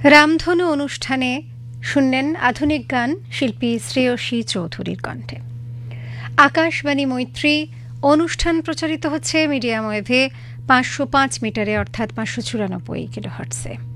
রামধনু অনুষ্ঠানে শুনলেন আধুনিক গান শিল্পী শ্রেয়সী চৌধুরীর কণ্ঠে। আকাশবাণী মৈত্রী অনুষ্ঠান প্রচারিত হচ্ছে মিডিয়াম ওয়েভে 505 মিটারে অর্থাৎ 594 কিলোহার্টজে।